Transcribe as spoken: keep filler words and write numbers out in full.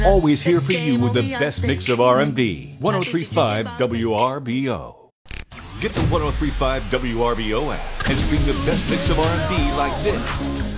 Always here for you with the best mix of R and B. ten thirty-five W R B O. Get the ten thirty-five W R B O app and stream the best mix of R and B like this.